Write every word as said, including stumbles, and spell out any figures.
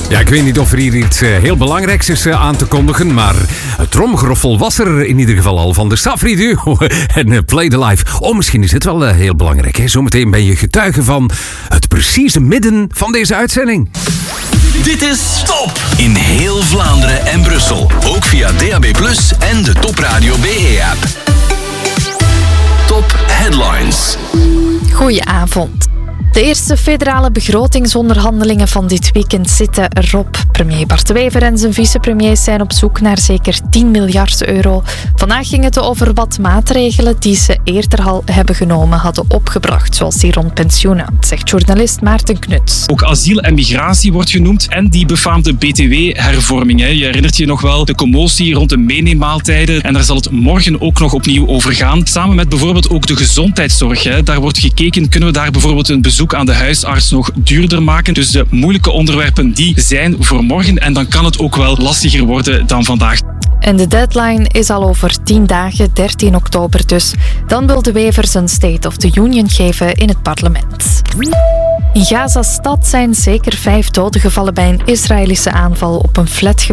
Ja, ik weet niet of er hier iets uh, heel belangrijks is uh, aan te kondigen, maar het tromgeroffel was er in ieder geval al van de Safri Duo en uh, Play the Life. Oh, misschien is dit wel uh, heel belangrijk. Hè? Zometeen ben je getuige van het precieze midden van deze uitzending. Dit is Top in heel Vlaanderen en Brussel. Ook via D A B plus, en de Top Radio B E-app. Top Headlines. Goedenavond. De eerste federale begrotingsonderhandelingen van dit weekend zitten erop. Premier Bart De Wever en zijn vicepremiers zijn op zoek naar zeker tien miljard euro. Vandaag ging het over wat maatregelen die ze eerder al hebben genomen hadden opgebracht, zoals die rond pensioenen, zegt journalist Maarten Knuts. Ook asiel en migratie wordt genoemd en die befaamde B T W-hervorming. Je herinnert je nog wel de commotie rond de meeneemmaaltijden en daar zal het morgen ook nog opnieuw over gaan. Samen met bijvoorbeeld ook de gezondheidszorg. Daar wordt gekeken, kunnen we daar bijvoorbeeld een bezoek aan de huisarts nog duurder maken. Dus de moeilijke onderwerpen die zijn voor morgen en dan kan het ook wel lastiger worden dan vandaag. En de deadline is al over tien dagen, dertien oktober dus. Dan wil De Wever zijn State of the Union geven in het parlement. In Gaza-stad zijn zeker vijf doden gevallen bij een Israëlische aanval op een flat.